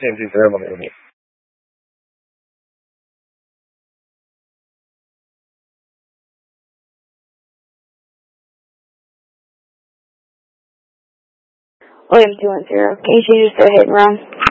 TM20, let me know. William 210, can you change this to hit and run?